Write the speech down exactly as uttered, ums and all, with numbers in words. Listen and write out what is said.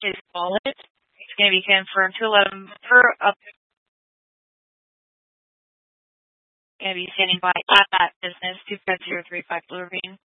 Please call it. It's going to be confirmed to eleven per up. Going to be standing by at that business two five zero three five Blue Ravine.